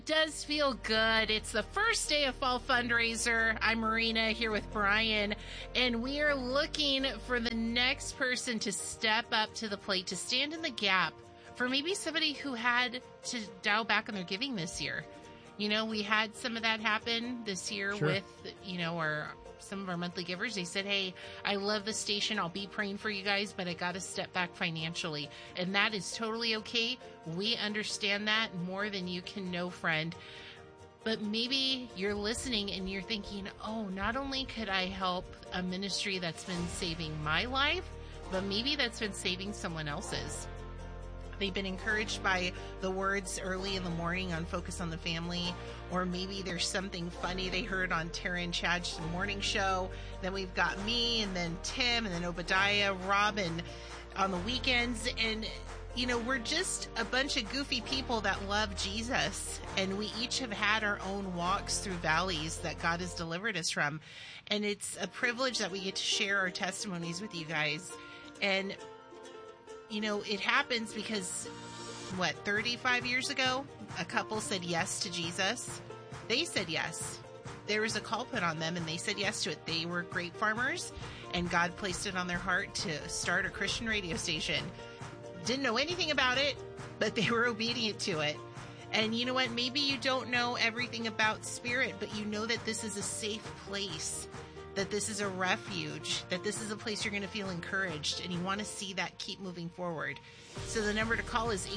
Does feel good. It's the first day of Fall Fundraiser. I'm Marina here with Brian, and we are looking for the next person to step up to the plate, to stand in the gap for maybe somebody who had to dial back on their giving this year. You know, we had some of that happen this year with, some of our monthly givers. They said, hey, I love the station. I'll be praying for you guys, but I got to step back financially. And that is totally okay. We understand that more than you can know, friend. But maybe you're listening and you're thinking, oh, not only could I help a ministry that's been saving my life, but maybe that's been saving someone else's. They've been encouraged by the words early in the morning on Focus on the Family, or maybe there's something funny they heard on Tara and Chad's morning show. Then we've got me, and then Tim, and then Obadiah, Robin on the weekends. And, you know, we're just a bunch of goofy people that love Jesus, and we each have had our own walks through valleys that God has delivered us from. And it's a privilege that we get to share our testimonies with you guys. And you know, it happens because, 35 years ago, a couple said yes to Jesus. They said yes. There was a call put on them, and they said yes to it. They were grape farmers, and God placed it on their heart to start a Christian radio station. Didn't know anything about it, but they were obedient to it. And you know what? Maybe you don't know everything about Spirit, but you know that this is a safe place, that this is a refuge, that this is a place you're going to feel encouraged, and you want to see that keep moving forward. So the number to call is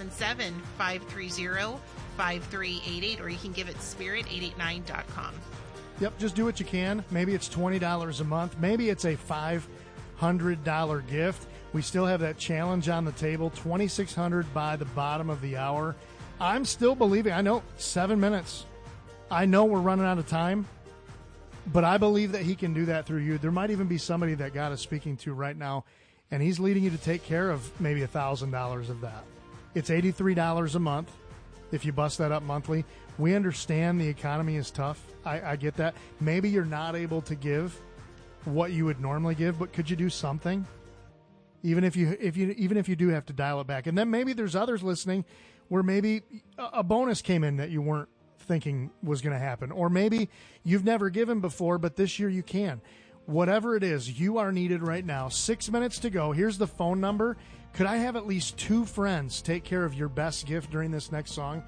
877-530-5388, or you can give it spirit889.com. Yep, just do what you can. Maybe it's $20 a month. Maybe it's a $500 gift. We still have that challenge on the table, $2,600 by the bottom of the hour. I'm still believing. I know, 7 minutes. I know we're running out of time. But I believe that he can do that through you. There might even be somebody that God is speaking to right now, and he's leading you to take care of maybe $1,000 of that. It's $83 a month if you bust that up monthly. We understand the economy is tough. I get that. Maybe you're not able to give what you would normally give, but could you do something? Even if you do have to dial it back. And then maybe there's others listening where maybe a bonus came in that you weren't thinking was going to happen, or maybe you've never given before, but this year you can. Whatever it is, you are needed right now. 6 minutes to go. Here's the phone number. Could I have at least 2 friends take care of your best gift during this next song?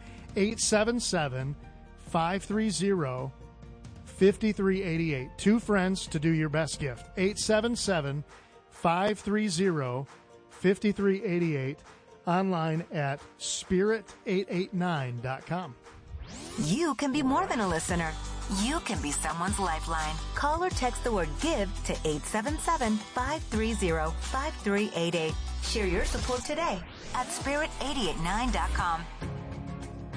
877-530-5388. 2 friends to do your best gift. 877-530-5388. Online at spirit889.com. You can be more than a listener. You can be someone's lifeline. Call or text the word GIVE to 877-530-5388. Share your support today at spirit889.com.